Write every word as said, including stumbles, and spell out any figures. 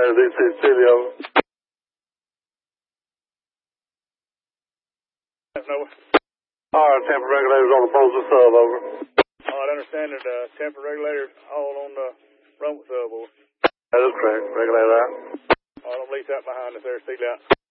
regulators, E C City over. No. All right, temper regulators on the Bozeman sub over. All right, I understand that uh, temper regulators all on the Rumble sub over. That is correct. Regulator out. All right, I'm lease out behind us there, see that.